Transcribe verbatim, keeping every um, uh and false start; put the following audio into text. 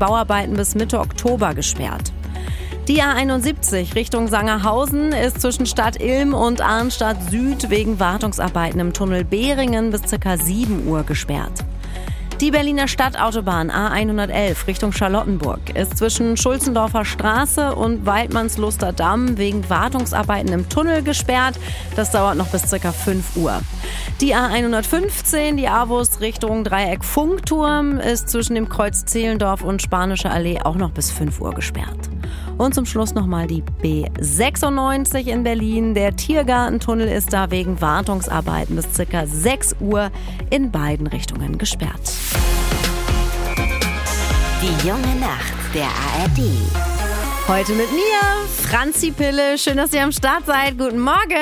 Bauarbeiten bis Mitte Oktober gesperrt. Die A einundsiebzig Richtung Sangerhausen ist zwischen Stadt Ilm und Arnstadt Süd wegen Wartungsarbeiten im Tunnel Behringen bis ca. sieben Uhr gesperrt. Die Berliner Stadtautobahn A hundertelf Richtung Charlottenburg ist zwischen Schulzendorfer Straße und Weidmannsluster Damm wegen Wartungsarbeiten im Tunnel gesperrt. Das dauert noch bis ca. fünf Uhr. Die A hundertfünfzehn, die A W U S Richtung Dreieck Funkturm, ist zwischen dem Kreuz Zehlendorf und Spanische Allee auch noch bis fünf Uhr gesperrt. Und zum Schluss nochmal die B sechsundneunzig in Berlin. Der Tiergartentunnel ist da wegen Wartungsarbeiten bis ca. sechs Uhr in beiden Richtungen gesperrt. Die junge Nacht der A R D. Heute mit mir, Franzi Pille. Schön, dass ihr am Start seid. Guten Morgen.